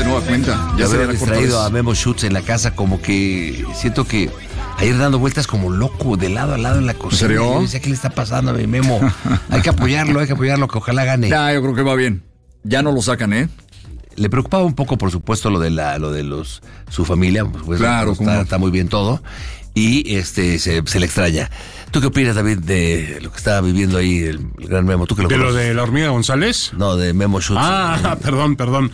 nueva cuenta. Ya se había distraído a Memo Schutz en la casa, como que siento que ayer dando vueltas como loco de lado a lado en la cocina. ¿En serio? Yo decía, ¿qué le está pasando a mi Memo? Hay que apoyarlo, que ojalá gane. Ya, yo creo que va bien. Ya no lo sacan, ¿eh? Le preocupaba un poco, por supuesto, lo de su familia, pues claro, está muy bien todo. Y se le extraña. ¿Tú qué opinas, David, de lo que estaba viviendo ahí el gran Memo? ¿Tú que lo conoces? ¿De lo de la hormiga González? No, de Memo Schutz. Perdón.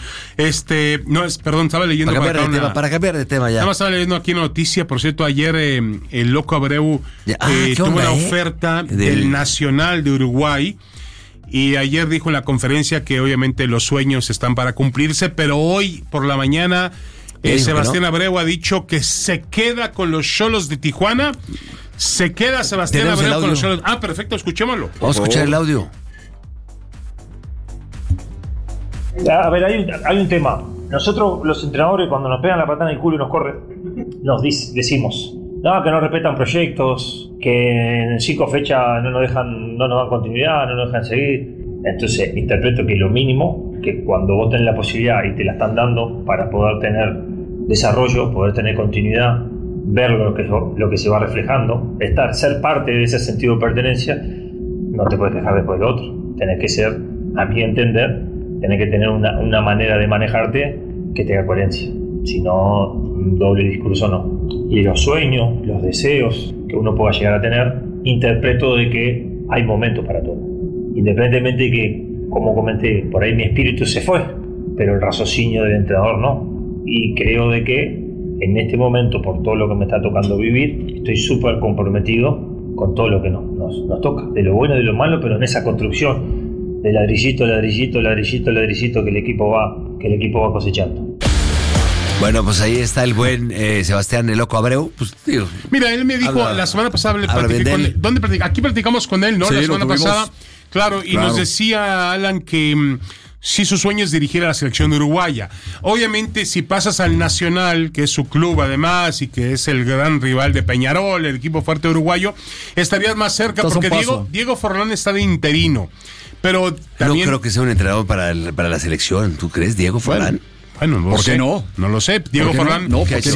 Estaba leyendo para cambiar de tema ya. Nada más estaba leyendo aquí una noticia, por cierto, ayer el Loco Abreu tuvo una oferta del Nacional de Uruguay. Y ayer dijo en la conferencia que obviamente los sueños están para cumplirse, pero hoy por la mañana Sebastián Abreu ha dicho que se queda con los Xolos de Tijuana. Se queda Sebastián Abreu con los Xolos. Perfecto, escuchémoslo. Vamos a escuchar el audio. A ver, hay un tema. Nosotros, los entrenadores, cuando nos pegan la patada en el culo y nos corren, nos decimos que no respetan proyectos, que en 5 fechas no nos dan continuidad, no nos dejan seguir. Entonces, interpreto que lo mínimo, que cuando vos tenés la posibilidad y te la están dando para poder tener desarrollo, poder tener continuidad, ver lo que se va reflejando, ser parte de ese sentido de pertenencia, no te puedes quejar después del otro. Tenés que ser, a mi entender, tenés que tener una manera de manejarte que tenga coherencia. Si no, un doble discurso no. Y los sueños, los deseos que uno pueda llegar a tener, interpreto de que hay momentos para todo. Independientemente de que, como comenté, por ahí mi espíritu se fue, pero el raciocinio del entrenador no. Y creo de que en este momento, por todo lo que me está tocando vivir, estoy súper comprometido con todo lo que nos toca, de lo bueno y de lo malo, pero en esa construcción de ladrillito que el equipo va cosechando. Bueno, pues ahí está el buen Sebastián el Loco Abreu. Pues, digo, mira, él me dijo la semana pasada, aquí platicamos con él, ¿no? Sí, la semana pasada, claro, y nos decía Alan que sí, su sueño es dirigir a la selección uruguaya. Obviamente, si pasas al Nacional, que es su club además, y que es el gran rival de Peñarol, el equipo fuerte uruguayo, estarías más cerca, porque Diego Forlán está de interino. Pero también... No creo que sea un entrenador para la selección. ¿Tú crees, Diego Forlán? Bueno, ¿por qué no? No lo sé. Diego Forlán,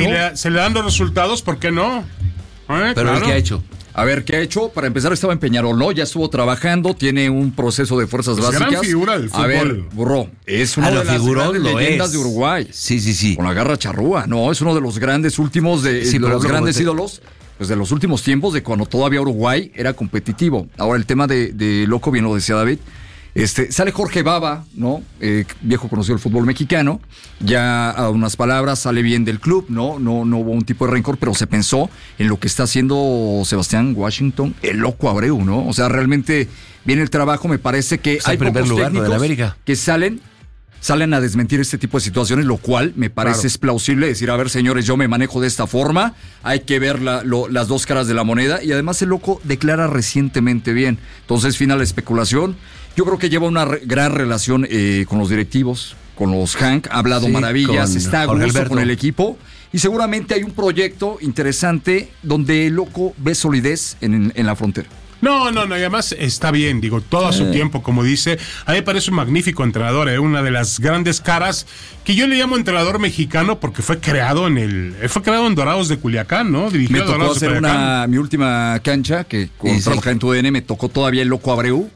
se le dan los resultados, ¿por qué no? Pero claro. ¿Qué ha hecho? A ver, ¿qué ha hecho? Para empezar, estaba en Peñarol, ¿no? Ya estuvo trabajando, tiene un proceso de fuerzas básicas. Gran figura del fútbol. A ver, burro, es uno de las grandes leyendas de Uruguay. Sí. Con la garra charrúa, ¿no? Es uno de los grandes últimos, de los grandes ídolos, pues de los últimos tiempos, de cuando todavía Uruguay era competitivo. Ahora, el tema de Loco, bien lo decía David. Sale Jorge Baba, ¿no? Viejo conocido del fútbol mexicano. Ya a unas palabras sale bien del club, ¿no? No hubo un tipo de rencor, pero se pensó en lo que está haciendo Sebastián Washington, el Loco Abreu, ¿no? O sea, realmente viene el trabajo. Me parece que hay pocos técnicos América que salen a desmentir este tipo de situaciones, lo cual me parece es plausible decir, a ver, señores, yo me manejo de esta forma, hay que ver las dos caras de la moneda, y además el Loco declara recientemente bien. Entonces, final de especulación. Yo creo que lleva una gran relación con los directivos, con los Hank, ha hablado maravillas, está a gusto con el equipo, y seguramente hay un proyecto interesante donde el Loco ve solidez en la frontera. No, y además está bien, digo, todo a su tiempo, como dice. A mí me parece un magnífico entrenador, una de las grandes caras, que yo le llamo entrenador mexicano porque fue creado en Dorados de Culiacán, ¿no? Me tocó hacer mi última cancha, que cuando trabajé en TUDN, me tocó todavía el Loco Abreu,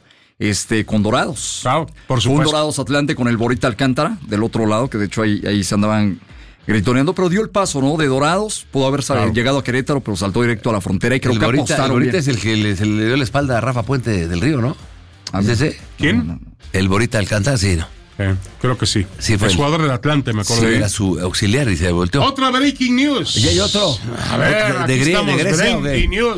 con Dorados. Claro, por supuesto. Un Dorados Atlante con el Borita Alcántara, del otro lado, que de hecho ahí se andaban gritoneando, pero dio el paso, ¿no? De Dorados, pudo haber llegado a Querétaro, pero saltó directo a la frontera y creo que apostaron. El Borita es el que se le dio la espalda a Rafa Puente del Río, ¿no? ¿Es ese? ¿Quién? No. El Borita Alcántara, sí, ¿no? Creo que sí. Fue el jugador del Atlante, me acuerdo. Sí, era su auxiliar y se volteó. Otra breaking news. Y hay otro. A ver, aquí estamos, breaking news.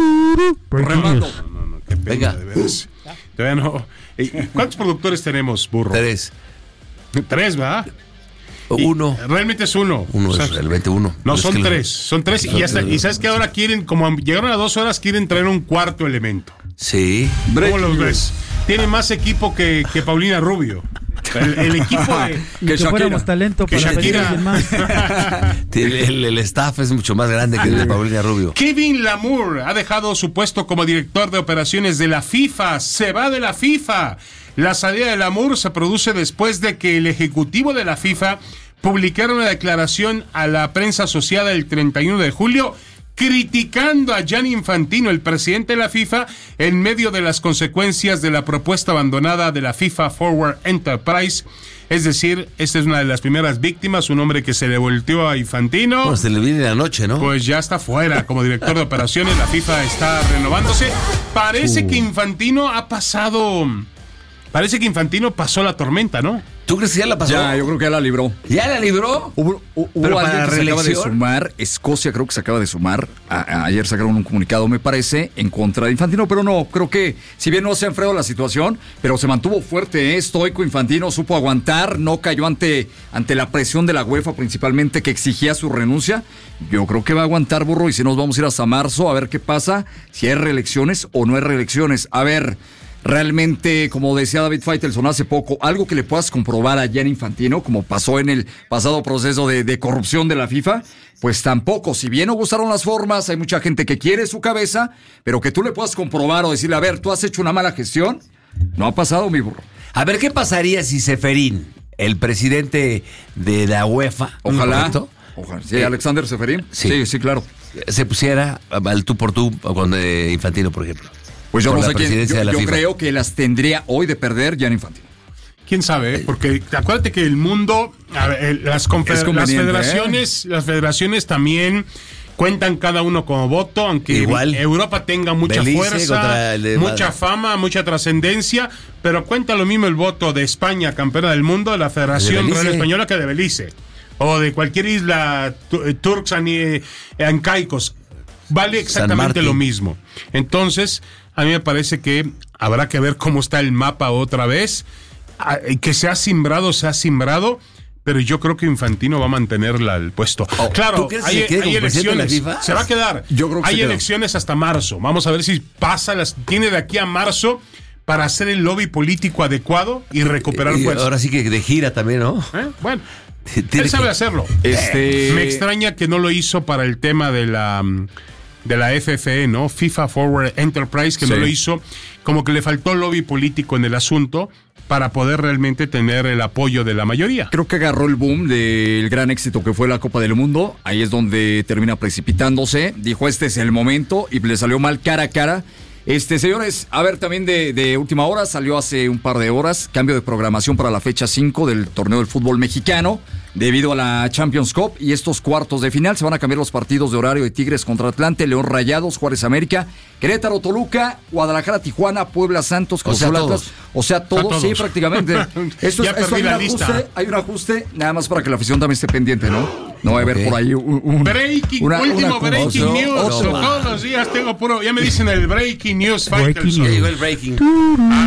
Remando. No, qué pena. Venga. De veras. Todavía no. ¿Cuántos productores tenemos, burro? 3, ¿verdad? Uno. Realmente es uno. Uno, es el 21. No, son 3. Son 3. Y sabes que ahora quieren, como llegaron a 2 horas, quieren traer un cuarto elemento. Sí. ¿Cómo los ves? Tiene más equipo que Paulina Rubio. El equipo que fuéramos talento que para Shakira. alguien más. el staff es mucho más grande que el de Paulina Rubio. Kevin Lamour ha dejado su puesto como director de operaciones de la FIFA. Se va de la FIFA. La salida de Lamour se produce después de que el ejecutivo de la FIFA publicaron una declaración a la prensa asociada el 31 de julio criticando a Gianni Infantino, el presidente de la FIFA, en medio de las consecuencias de la propuesta abandonada de la FIFA Forward Enterprise. Es decir, esta es una de las primeras víctimas, un hombre que se le volteó a Infantino. Pues se le viene la noche, ¿no? Pues ya está fuera como director de operaciones, la FIFA está renovándose. Parece que Infantino pasó la tormenta, ¿no? ¿Tú crees que ya la pasó? Ya, yo creo que ya la libró. ¿Ya la libró? Hubo alguien que se acaba de sumar, Escocia creo que se acaba de sumar, ayer sacaron un comunicado, me parece, en contra de Infantino, pero no, creo que si bien no se ha enfriado la situación, pero se mantuvo fuerte, estoico Infantino, supo aguantar, no cayó ante la presión de la UEFA principalmente que exigía su renuncia. Yo creo que va a aguantar, burro, y si nos vamos a ir hasta marzo a ver qué pasa, si hay reelecciones o no hay reelecciones. A ver, realmente, como decía David Faitelson hace poco, algo que le puedas comprobar a Gianni Infantino, como pasó en el pasado proceso de corrupción de la FIFA, pues tampoco. Si bien no gustaron las formas, hay mucha gente que quiere su cabeza, pero que tú le puedas comprobar o decirle, a ver, tú has hecho una mala gestión, no ha pasado, mi burro. A ver, ¿qué pasaría si Ceferín, el presidente de la UEFA, ojalá, sí, Alexander Ceferín, sí, claro, se pusiera al tú por tú con Infantino, por ejemplo? Pues yo no sé quién, yo creo que las tendría hoy de perder Gianni Infantino. ¿Quién sabe? Porque acuérdate que el mundo, las federaciones también cuentan cada uno como voto, aunque igual Europa tenga mucha fuerza, mucha fama, mucha trascendencia, pero cuenta lo mismo el voto de España, campeona del mundo, de la Federación Real Española, que de Belice, o de cualquier isla Turks and Caicos. Vale exactamente lo mismo. Entonces, a mí me parece que habrá que ver cómo está el mapa otra vez. Que se ha simbrado, pero yo creo que Infantino va a mantener el puesto. Claro, hay elecciones. Se va a quedar. Yo creo que hay elecciones hasta marzo. Vamos a ver si tiene de aquí a marzo para hacer el lobby político adecuado y recuperar fuerza. Ahora sí que de gira también, ¿no? Bueno, él sabe hacerlo. Me extraña que no lo hizo para el tema de la FFE, ¿no? FIFA Forward Enterprise, que no lo hizo, como que le faltó lobby político en el asunto para poder realmente tener el apoyo de la mayoría. Creo que agarró el boom del gran éxito que fue la Copa del Mundo, ahí es donde termina precipitándose, dijo este es el momento y le salió mal cara a cara. Señores, a ver, también de última hora, salió hace un par de horas, cambio de programación para la fecha 5 del torneo del fútbol mexicano, debido a la Champions Cup y estos cuartos de final. Se van a cambiar los partidos de horario de Tigres contra Atlante, León Rayados, Juárez América, Querétaro Toluca, Guadalajara Tijuana, Puebla Santos, Cruz Azul Atlas. O sea, todos, sí, prácticamente. Esto hay un ajuste, nada más para que la afición también esté pendiente, ¿no? No va a haber por ahí último breaking news. Todos los días tengo puro, ya me dicen el breaking news. Ya llegó el breaking. A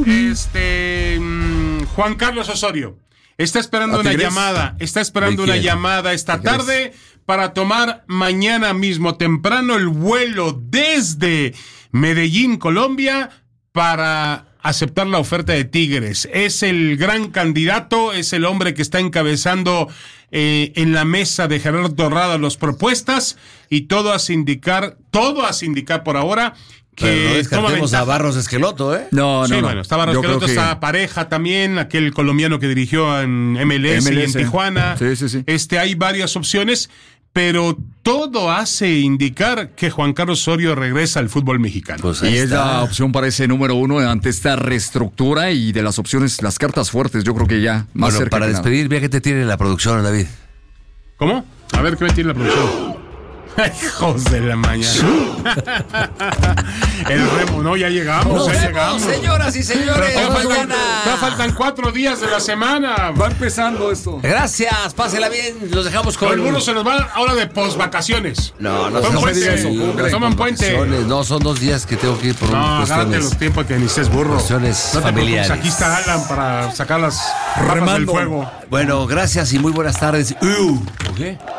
ver, Juan Carlos Osorio está esperando una llamada. Está esperando una llamada esta tarde para tomar mañana mismo temprano el vuelo desde Medellín, Colombia, para aceptar la oferta de Tigres. Es el gran candidato, es el hombre que está encabezando en la mesa de Gerardo Torrada las propuestas, y todo hace indicar por ahora que pero no descartemos a Barros Esqueloto, ¿eh? No. Bueno, está Barros Esqueloto, está Pareja también, aquel colombiano que dirigió en MLS y en Tijuana. Sí. Hay varias opciones, pero todo hace indicar que Juan Carlos Osorio regresa al fútbol mexicano. Pues y es la opción para ese número 1 ante esta reestructura, y de las opciones, las cartas fuertes, yo creo que ya más cerca. Para despedir, vea que te tiene la producción, David. ¿Cómo? A ver, ¿qué me tiene la producción? Hijos de la mañana. El remo, ¿no? Ya llegamos. Señoras y señores, ya faltan 4 días de la semana. Va empezando esto. Gracias, pásela bien. Los dejamos con... El burro se nos va ahora de posvacaciones. No me diga eso. Toman puente. No, son 2 días que tengo que ir por cuestiones. Agárrate los tiempos que ni estés burro. Cuestiones familiares. Aquí está Alan para sacar las ramas del fuego. Bueno, gracias y muy buenas tardes. ¿Qué?